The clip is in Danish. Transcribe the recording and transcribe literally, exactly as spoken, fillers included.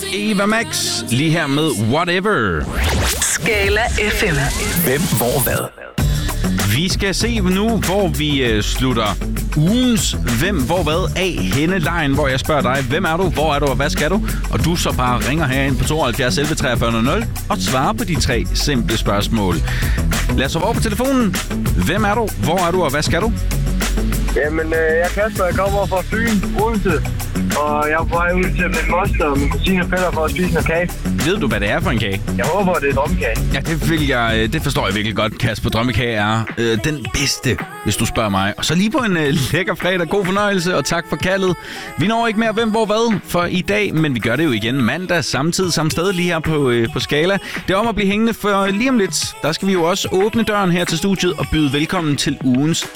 Eva Max, lige her med Whatever. Skala F M. Hvem, hvor, hvad? Vi skal se nu, hvor vi øh, slutter ugens Hvem, hvor, hvad af henne-lejen, hvor jeg spørger dig, hvem er du, hvor er du og hvad skal du? Og du så bare ringer herind på tooghalvfjerds elleve treogfyrre nul og svarer på de tre simple spørgsmål. Lad os så over på telefonen. Hvem er du, hvor er du og hvad skal du? Jamen, øh, jeg er Kasper, jeg kommer fra Fyn, Odense. Og jeg er på vej ud til min moster og min kusine og fætter for at spise noget kage. Ved du, hvad det er for en kage? Jeg håber, det er drømmekage. Ja, det, vil jeg, det forstår jeg virkelig godt, Kasper. Drømmekage er øh, den bedste, hvis du spørger mig. Og så lige på en øh, lækker fredag. God fornøjelse, og tak for kaldet. Vi når ikke mere hvem, hvor, hvad for i dag, men vi gør det jo igen mandag, samtidig, samme sted, lige her på, øh, på Skala. Det er om at blive hængende, for lige om lidt, der skal vi jo også åbne døren her til studiet og byde velkommen til ugens